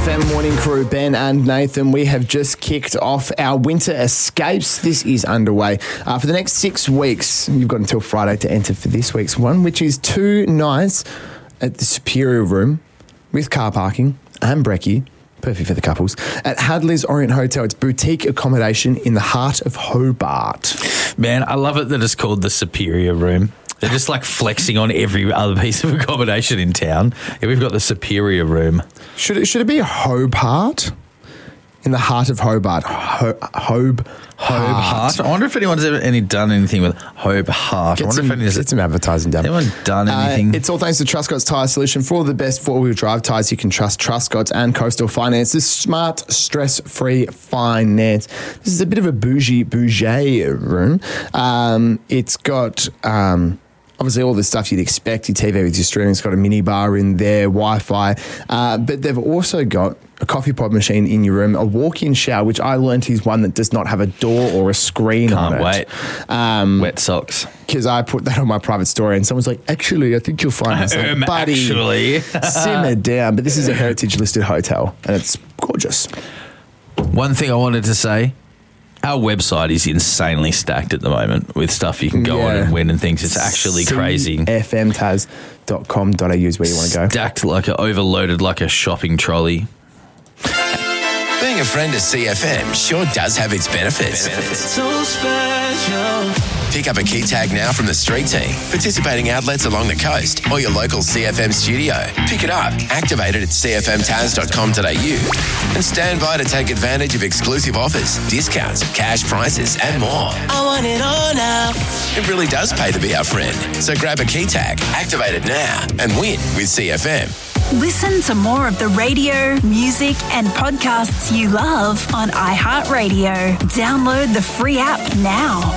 SAFM morning crew, Ben and Nathan. We have just kicked off our winter escapes. This is underway. For the next 6 weeks, you've got until Friday to enter for this week's one, which is 2 nights at the Superior Room with car parking and brekkie. Perfect for the couples. At Hadley's Orient Hotel, it's boutique accommodation in the heart of Hobart. Man, I love it that it's called the Superior Room. They're just like flexing on every other piece of accommodation in town. Yeah, we've got the Superior Room. Should it be a Hobart? In the heart of Hobart. Hobart. I wonder if anyone's ever done anything with Hobart. Get some advertising done. Anyone done anything? It's all thanks to Truscott's Tyre Solution. For the best four-wheel drive tyres, you can trust Truscott's and Coastal Finance's smart, stress-free finance. This is a bit of a bougie room. It's got... obviously, all the stuff you'd expect, your TV with your streaming. It's got a mini bar in there, Wi-Fi. But they've also got a coffee pod machine in your room, a walk-in shower, which I learnt is one that does not have a door or a screen on it. Can't wait. Wet socks. Because I put that on my private story and someone's like, actually, I think you'll find this. Like, buddy, actually. simmer down. But this is a heritage-listed hotel and it's gorgeous. One thing I wanted to say, our website is insanely stacked at the moment with stuff you can go on and win and things. It's actually crazy. cfmtaz.com.au is where you want to go. Stacked overloaded like a shopping trolley. Being a friend of CFM sure does have its benefits. So special. Pick up a key tag now from the street team, participating outlets along the coast or your local CFM studio. Pick it up, activate it at cfmtaz.com.au and stand by to take advantage of exclusive offers, discounts, cash prizes and more. I want it all now. It really does pay to be our friend. So grab a key tag, activate it now and win with CFM. Listen to more of the radio, music and podcasts you love on iHeartRadio. Download the free app now.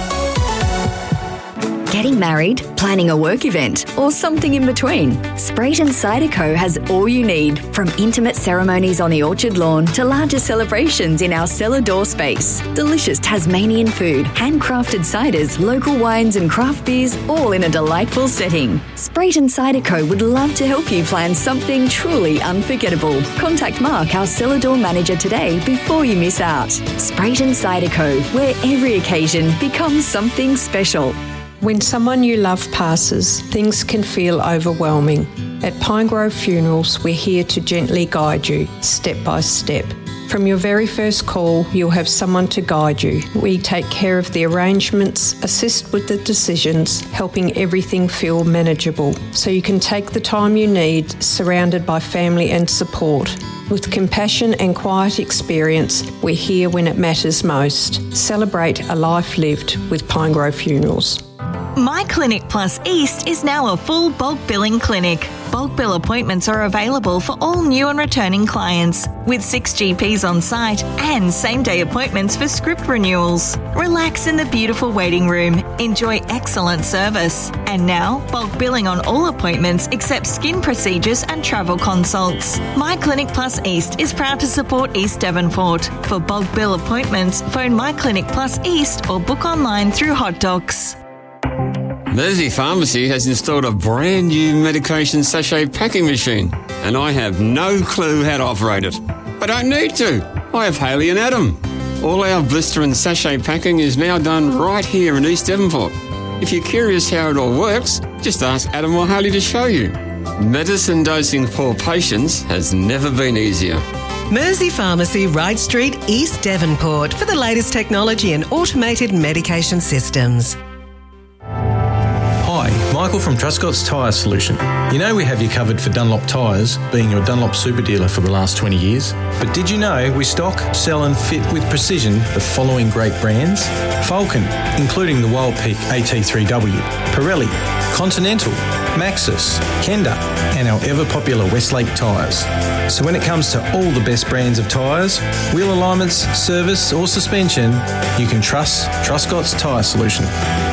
Getting married, planning a work event, or something in between? Sprayton Cider Co. has all you need, from intimate ceremonies on the orchard lawn to larger celebrations in our cellar door space. Delicious Tasmanian food, handcrafted ciders, local wines and craft beers, all in a delightful setting. Sprayton Cider Co. would love to help you plan something truly unforgettable. Contact Mark, our cellar door manager, today before you miss out. Sprayton Cider Co., where every occasion becomes something special. When someone you love passes, things can feel overwhelming. At Pinegrove Funerals, we're here to gently guide you, step by step. From your very first call, you'll have someone to guide you. We take care of the arrangements, assist with the decisions, helping everything feel manageable, so you can take the time you need, surrounded by family and support. With compassion and quiet experience, we're here when it matters most. Celebrate a life lived with Pinegrove Funerals. My Clinic Plus East is now a full bulk billing clinic. Bulk bill appointments are available for all new and returning clients, with 6 GPs on site and same-day appointments for script renewals. Relax in the beautiful waiting room. Enjoy excellent service. And now, bulk billing on all appointments except skin procedures and travel consults. My Clinic Plus East is proud to support East Devonport. For bulk bill appointments, phone My Clinic Plus East or book online through Hot Docs. Mersey Pharmacy has installed a brand new medication sachet packing machine, and I have no clue how to operate it. I don't need to. I have Haley and Adam. All our blister and sachet packing is now done right here in East Devonport. If you're curious how it all works, just ask Adam or Haley to show you. Medicine dosing for patients has never been easier. Mersey Pharmacy, Wright Street, East Devonport, for the latest technology and automated medication systems. Hi, Michael from Truscott's Tyre Solution. You know we have you covered for Dunlop tyres, being your Dunlop super dealer for the last 20 years. But did you know we stock, sell and fit with precision the following great brands? Falcon, including the Wild Peak AT3W, Pirelli, Continental, Maxxis, Kenda and our ever-popular Westlake tyres. So when it comes to all the best brands of tyres, wheel alignments, service or suspension, you can trust Truscott's Tyre Solution.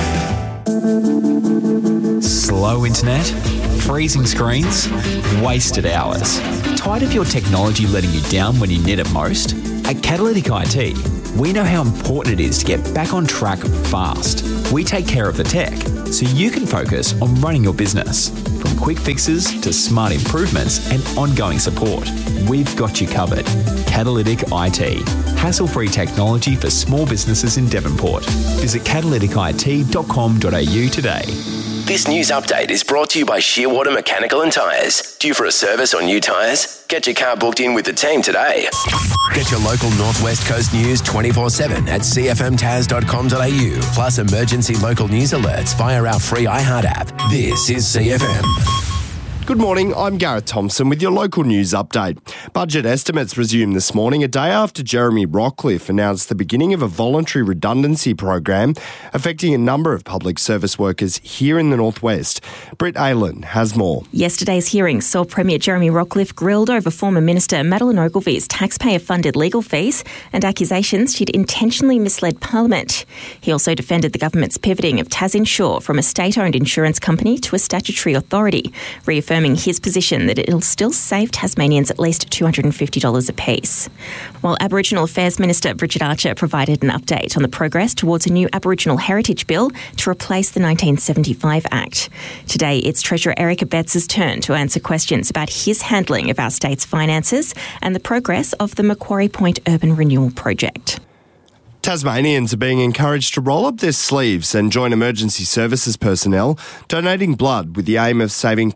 Slow internet, freezing screens, wasted hours. Tired of your technology letting you down when you need it most? At Catalytic IT, we know how important it is to get back on track fast. We take care of the tech so you can focus on running your business. From quick fixes to smart improvements and ongoing support, we've got you covered. Catalytic IT. Hassle-free technology for small businesses in Devonport. Visit catalyticit.com.au today. This news update is brought to you by Shearwater Mechanical and Tyres. Due for a service or new tyres? Get your car booked in with the team today. Get your local Northwest Coast news 24/7 at cfmtaz.com.au. Plus emergency local news alerts via our free iHeart app. This is CFM. Good morning, I'm Gareth Thompson with your local news update. Budget estimates resumed this morning, a day after Jeremy Rockcliffe announced the beginning of a voluntary redundancy program affecting a number of public service workers here in the Northwest. Britt Aylan has more. Yesterday's hearing saw Premier Jeremy Rockcliffe grilled over former Minister Madeleine Ogilvy's taxpayer-funded legal fees and accusations she'd intentionally misled Parliament. He also defended the government's pivoting of TasInsure from a state-owned insurance company to a statutory authority, reaffirming his position that it'll still save Tasmanians at least $250 apiece. While Aboriginal Affairs Minister Richard Archer provided an update on the progress towards a new Aboriginal Heritage Bill to replace the 1975 Act. Today, it's Treasurer Erica Betts' turn to answer questions about his handling of our state's finances and the progress of the Macquarie Point Urban Renewal Project. Tasmanians are being encouraged to roll up their sleeves and join emergency services personnel, donating blood with the aim of saving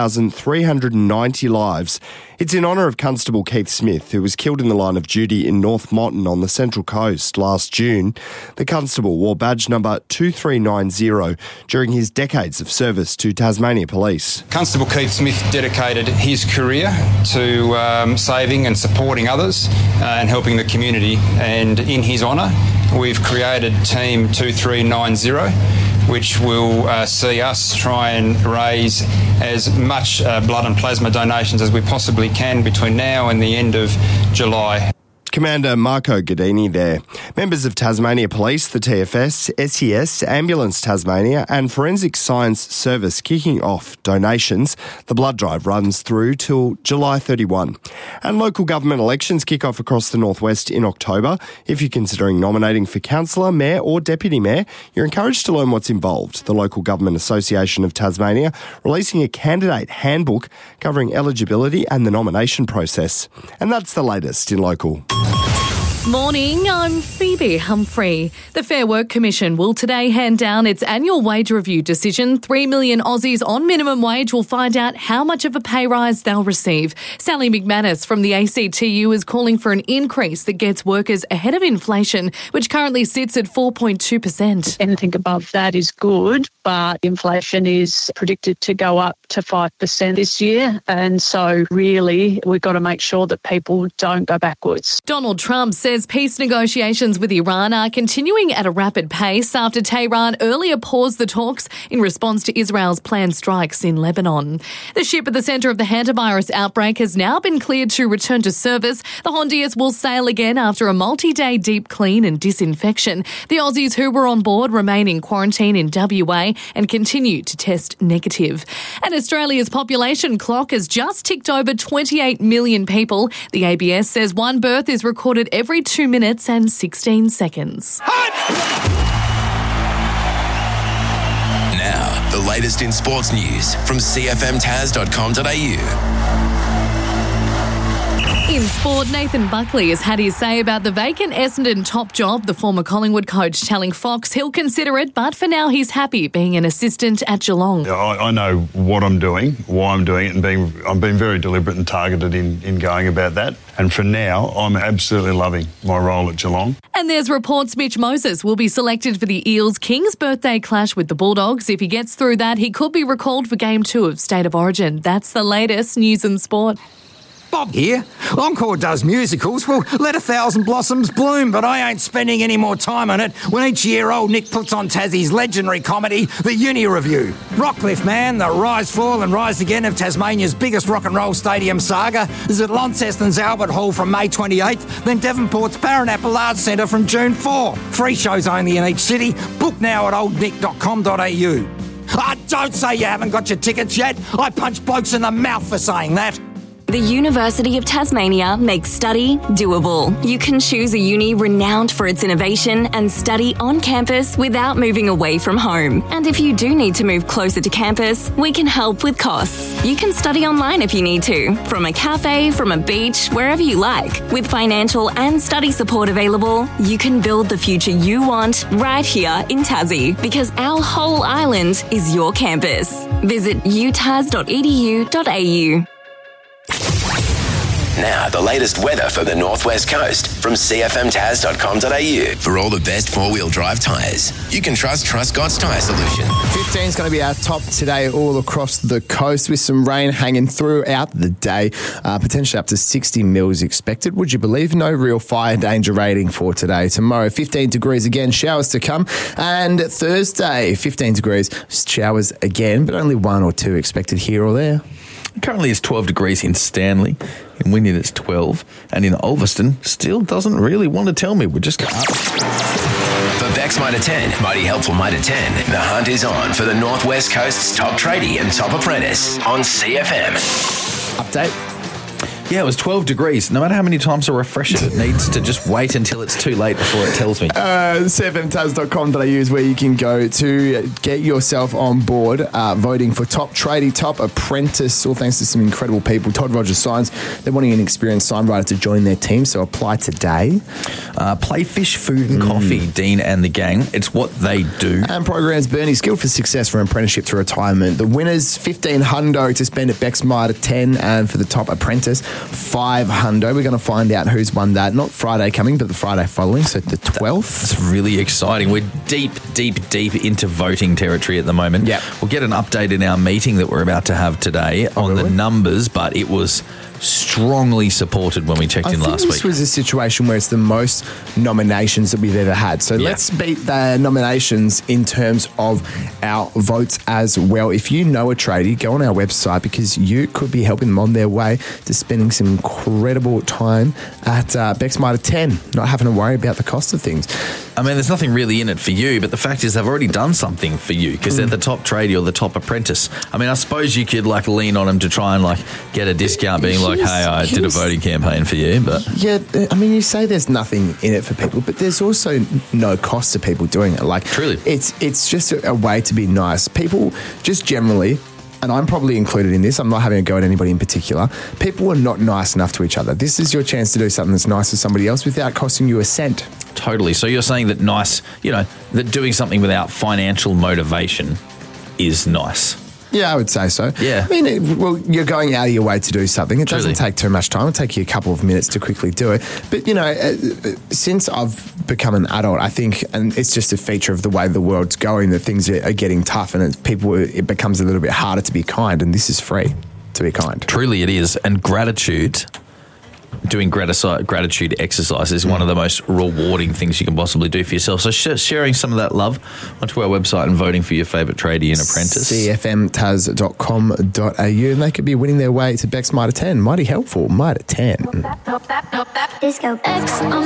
2,390 lives. It's in honour of Constable Keith Smith, who was killed in the line of duty in North Moreton on the Central Coast last June. The constable wore badge number 2390 during his decades of service to Tasmania Police. Constable Keith Smith dedicated his career to saving and supporting others and helping the community, and in his honour we've created Team 2390, which will see us try and raise as much blood and plasma donations as we possibly can between now and the end of July. Commander Marco Gadini there. Members of Tasmania Police, the TFS, SES, Ambulance Tasmania and Forensic Science Service kicking off donations. The blood drive runs through till July 31. And local government elections kick off across the Northwest in October. If you're considering nominating for councillor, mayor or deputy mayor, you're encouraged to learn what's involved. The Local Government Association of Tasmania releasing a candidate handbook covering eligibility and the nomination process. And that's the latest in local. Morning, I'm Phoebe Humphrey. The Fair Work Commission will today hand down its annual wage review decision. 3 million Aussies on minimum wage will find out how much of a pay rise they'll receive. Sally McManus from the ACTU is calling for an increase that gets workers ahead of inflation, which currently sits at 4.2%. Anything above that is good, but inflation is predicted to go up to 5% this year. And so really, we've got to make sure that people don't go backwards. Donald Trump says peace negotiations with Iran are continuing at a rapid pace after Tehran earlier paused the talks in response to Israel's planned strikes in Lebanon. The ship at the centre of the hantavirus outbreak has now been cleared to return to service. The Hondias will sail again after a multi-day deep clean and disinfection. The Aussies who were on board remain in quarantine in WA and continue to test negative. And Australia's population clock has just ticked over 28 million people. The ABS says one birth is recorded every 2 minutes and 16 seconds. Now, the latest in sports news from cfmtaz.com.au. In sport, Nathan Buckley has had his say about the vacant Essendon top job, the former Collingwood coach telling Fox he'll consider it, but for now he's happy being an assistant at Geelong. I know what I'm doing, why I'm doing it, and I'm being very deliberate and targeted in going about that. And for now, I'm absolutely loving my role at Geelong. And there's reports Mitch Moses will be selected for the Eels' Kings birthday clash with the Bulldogs. If he gets through that, he could be recalled for Game 2 of State of Origin. That's the latest news and sport. Bob here. Encore does musicals. Well, let 1,000 blossoms bloom, but I ain't spending any more time on it when each year old Nick puts on Tassie's legendary comedy, The Uni Review. Rockcliffe Man, the rise, fall and rise again of Tasmania's biggest rock and roll stadium saga is at Launceston's Albert Hall from May 28th, then Devonport's Paranapalle Arts Centre from June 4. 3 shows only in each city. Book now at oldnick.com.au. Don't say you haven't got your tickets yet. I punch blokes in the mouth for saying that. The University of Tasmania makes study doable. You can choose a uni renowned for its innovation and study on campus without moving away from home. And if you do need to move closer to campus, we can help with costs. You can study online if you need to, from a cafe, from a beach, wherever you like. With financial and study support available, you can build the future you want right here in Tassie, because our whole island is your campus. Visit utas.edu.au. Now, the latest weather for the Northwest Coast from cfmtas.com.au. For all the best four-wheel drive tyres, you can trust Truscott's Tyre Solution. 15 is going to be our top today all across the coast, with some rain hanging throughout the day. Potentially up to 60 mils expected. Would you believe? No real fire danger rating for today. Tomorrow, 15 degrees again, showers to come. And Thursday, 15 degrees, showers again, but only 1 or 2 expected here or there. Currently it's 12 degrees in Stanley. In Wynyard it's 12. And in Ulverston, still doesn't really want to tell me. We're just up. For Bex Mitre 10, Mighty Helpful Mitre 10, the hunt is on for the Northwest Coast's top tradie and top apprentice on CFM. Update. Yeah, it was 12 degrees. No matter how many times I refresh it, it needs to just wait until it's too late before it tells me. CFMTaz.com.au is where you can go to get yourself on board voting for top tradie, top apprentice, all thanks to some incredible people. Todd Rogers Signs, they're wanting an experienced sign writer to join their team, so apply today. Playfish Food and Coffee, Dean and the gang. It's what they do. And programs Bernie, Skilled for Success from apprenticeship to retirement. The winners, 15 hundo to spend at Bex Mitre 10, and for the top apprentice, 5 hundo. We're going to find out who's won that. Not Friday coming, but the Friday following, so the 12th. It's really exciting. We're deep into voting territory at the moment. Yep. We'll get an update in our meeting that we're about to have today on the numbers, but it was strongly supported when we checked in last week. This was a situation where it's the most nominations that we've ever had. So let's beat the nominations in terms of our votes as well. If you know a tradie, go on our website, because you could be helping them on their way to spending some incredible time at Bex Mitre 10, not having to worry about the cost of things. I mean, there's nothing really in it for you, but the fact is they've already done something for you because they're the top tradie or the top apprentice. I mean, I suppose you could lean on them to try and get a discount, being hey, I did a voting campaign for you. But yeah, I mean, you say there's nothing in it for people, but there's also no cost to people doing it. Truly, it's just a way to be nice. People just generally, and I'm probably included in this, I'm not having a go at anybody in particular, people are not nice enough to each other. This is your chance to do something that's nice to somebody else without costing you a cent. Totally. So you're saying that that doing something without financial motivation is nice. Yeah, I would say so. Yeah. I mean, you're going out of your way to do something. It doesn't take too much time. It'll take you a couple of minutes to quickly do it. But, since I've become an adult, I think, and it's just a feature of the way the world's going, that things are getting tough and it becomes a little bit harder to be kind, and this is free to be kind. Truly it is. And gratitude, doing gratitude exercise is one of the most rewarding things you can possibly do for yourself. So sharing some of that love onto our website and voting for your favourite tradie and apprentice. cfmtaz.com.au, and they could be winning their way to Bex Mitre 10. Mighty helpful, Mitre 10. Disco X.